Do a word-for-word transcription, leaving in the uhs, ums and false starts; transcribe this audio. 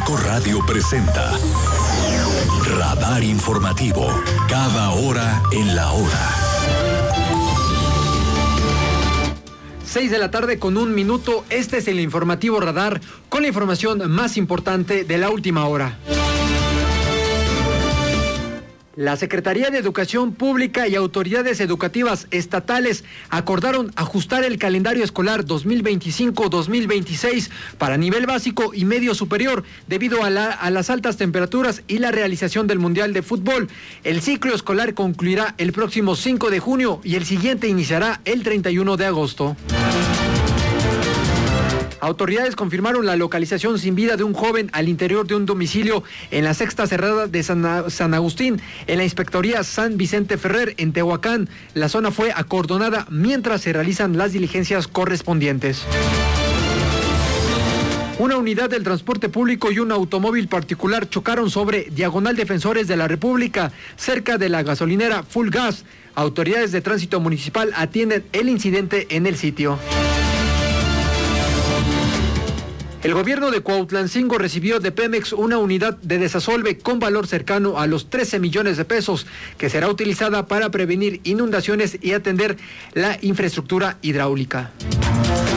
Jalisco Radio presenta Radar Informativo, cada hora en la hora. Seis de la tarde con un minuto, este es el informativo Radar con la información más importante de la última hora. La Secretaría de Educación Pública y autoridades educativas estatales acordaron ajustar el calendario escolar dos mil veinticinco dos mil veintiséis para nivel básico y medio superior debido a, la, a las altas temperaturas y la realización del Mundial de Fútbol. El ciclo escolar concluirá el próximo cinco de junio y el siguiente iniciará el treinta y uno de agosto. Autoridades confirmaron la localización sin vida de un joven al interior de un domicilio en la Sexta Cerrada de San, San Agustín, en la Inspectoría San Vicente Ferrer, en Tehuacán. La zona fue acordonada mientras se realizan las diligencias correspondientes. Una unidad del transporte público y un automóvil particular chocaron sobre Diagonal Defensores de la República, cerca de la gasolinera Full Gas. Autoridades de tránsito municipal atienden el incidente en el sitio. El gobierno de Cuautlancingo recibió de Pemex una unidad de desasolve con valor cercano a los trece millones de pesos, que será utilizada para prevenir inundaciones y atender la infraestructura hidráulica.